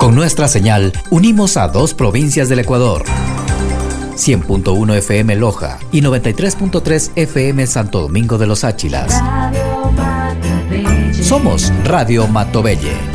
Con nuestra señal, unimos a 2 provincias del Ecuador. 100.1 FM Loja y 93.3 FM Santo Domingo de los Áchilas. Somos Radio Matobelle.